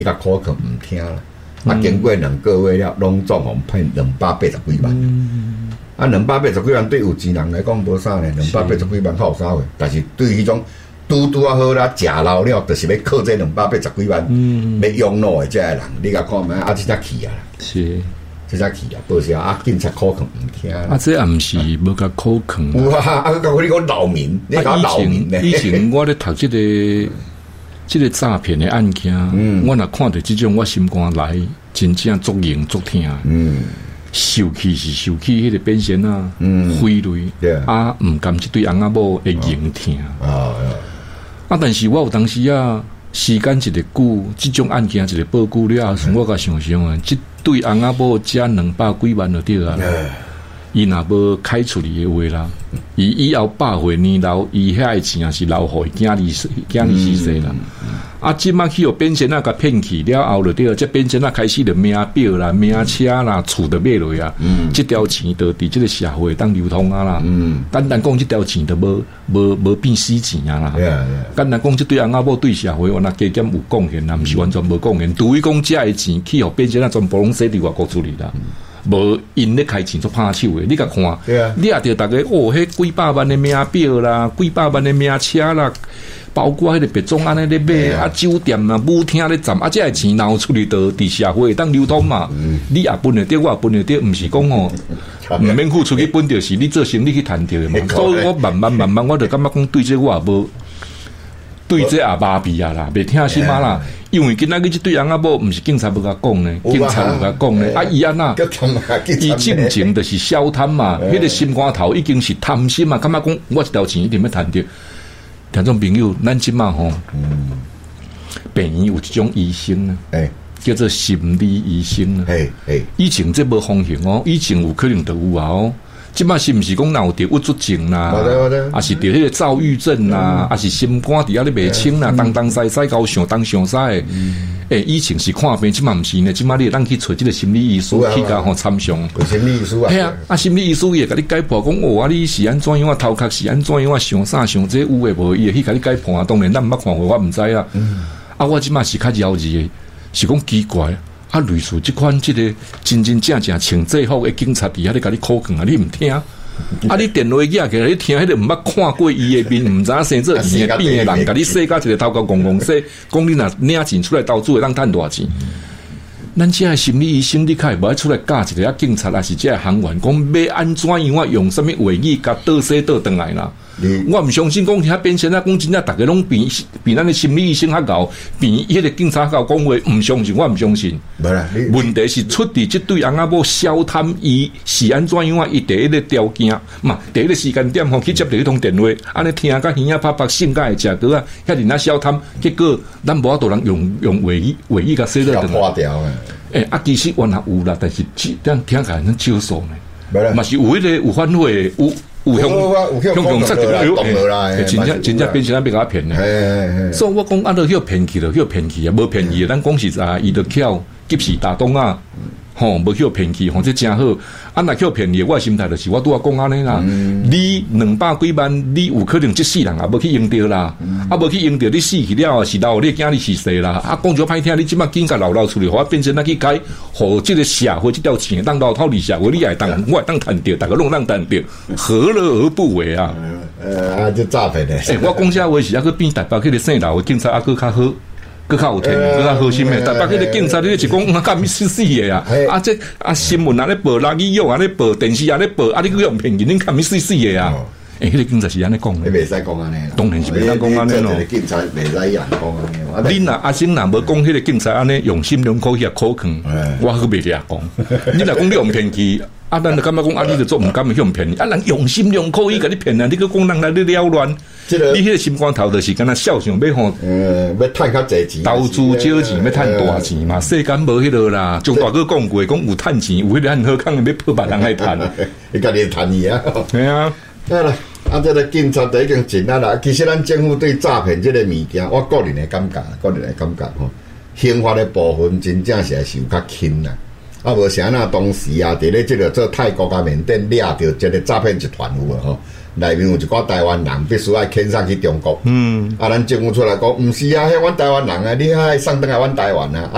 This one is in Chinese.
甲口渴唔听啦。经过2个月了，拢总共骗280几万。280几万对有钱人来讲无啥呢，280几万靠有啥货？但是对迄种拄啊好啦，食老了，就是要靠这280几万，要养老的这人，你甲看卖，这才去啊！ 是， 这才去啊！报销警察口劝唔听。 这也毋是无甲口劝。 有啊，你讲扰民，你讲扰民呢？ 以前我咧读这个诈骗的案件，我若看到这种，我心肝来，真正足硬足疼。受气是受气，迄个变现啊，挥泪唔甘这对翁仔某会硬疼但是我有当时时间一个久，这种案件一个报久了，我甲想想啊，这对翁仔某加200几万就对啊。伊若无开出嚟嘅话啦，伊以后100岁年老，伊遐嘅钱也是留互囝儿死世啦。即马去互变成甲骗去了后就对，即变成开始就名表啦、名车啦、厝就买落啊。即条钱就伫即个社会当流通啦。简单讲，即条钱就无变死钱啦。简单讲，即对翁仔某对社会原来加减有贡献啦，毋是完全无贡献。除非讲遮嘅钱去互变成全部拢洗伫外国处理啦。无因咧开钱做拍手诶，你甲看，你也着大家迄几百万的名表啦，几百万的名车啦，包括迄个别种安尼咧买酒店啊、舞厅咧站这个钱然后出去到伫社会当流通嘛，你也分得着，我也分得着，毋是讲毋免付出去分着是你做生意去赚着的嘛。所以我慢慢，我就感觉讲对这我也无。对这也麻痹啊啦，袂听心啊啦，因为今仔日这对翁仔某，毋是警察要甲讲呢，警察要甲讲呢，伊安那，伊正经就是消贪嘛，迄个心肝头已经是贪心嘛，感觉讲我一条钱一定要赚着。听众朋友，咱即马病院有一种医生呢，叫做心理医生呢，以前这无风行以前有可能就有即摆是毋是讲若有得抑郁症啦，还是得迄个躁郁症啦，还是心肝伫遐咧袂清啦，东西西搞上东上西诶，以前是看病，即摆毋是呢，即摆你当去找即个心理医师去甲参详。 心理医师心理医师伊会甲你解剖讲你是安怎样头壳是安怎样想啥想这有诶无，伊会去甲你解剖当然咱毋捌看过，我毋知我即摆是较妖异诶，是讲奇怪。类似这款这个真正穿制服的警察伫遐咧甲你口劝你毋听你电话寄起来你听迄个毋捌看过伊的面，毋知生做伊的变的人，甲你洗甲一个头壳公公洗，讲你若领钱出来投资会当趁大钱。咱这心理医生你较会无爱出来教一个警察，还是这行员讲要安怎样用什么话语甲倒洗倒转来啦？我毋相信讲遐变成讲真正大家拢比咱的心理医生较高，比迄个警察较讲话，毋相信，我毋相信。问题是出伫即对翁仔某消贪，伊是安怎样？伊第一个条件嘛，第一个时间点去接到迄通电话，安尼听甲耳仔拍性格会食过遐人消贪，结果咱无法度人用话语甲说到破掉其实原来有啦，但是这样听起来很少数呢，嘛是有迄个有反悔有向杀着真正变成咱被甲骗呢。所以我讲就骗去了，骗去无骗去，咱讲实在，伊就巧急时打东无去骗去，这真好。若去骗去，我的心态就是我拄仔讲安尼啦。你200几万，你有可能这世人也无去用着啦，无去用着，你死去了是留你囝儿死世啦。讲句歹听，你即马紧甲留出来，互我变成去改，互这个社会这条钱当老头离社会，你也当我也当赚着，大家拢当赚着，何乐而不为啊？ 这诈骗的。 我讲这话是还去变台北迄个姓刘的警察，还佫较好。佫较有天，佫较好心诶。台北迄个警察，你是讲干咪死诶啊！这新闻咧报，垃圾药咧报，电视咧报，你佫用骗人，恁干咪死诶啊！迄个警察是安尼讲诶， 你袂使讲安尼， 当然是袂使讲安尼咯。 警察袂使讲安尼。 恁若阿星若无讲迄个警察安尼用心良苦去口劝，我佫袂俩讲。你若讲你用骗去。咱就感觉讲你就做毋甘去用骗你，人用心良苦伊甲你骗你佫讲人来你了乱，你迄个心肝头就是敢若笑想要吼， 要趁较济钱， 投资少钱要趁大钱嘛，世间无迄落啦。从大哥讲过，讲有趁钱，有迄个很好康要破别人来趁， 伊家己趁伊啊， 系啊。 好啦，这个警察就已经尽力啦。其实咱政府对诈骗这个物件，我个人的感觉刑法的部分真正是有较轻啦。无啥那当时伫咧即个做泰国甲缅甸掠着即个诈骗集团有无内面有一寡台湾人必须要遣送去中国。咱政府出来讲，毋是迄阮台湾人你爱送倒来阮台湾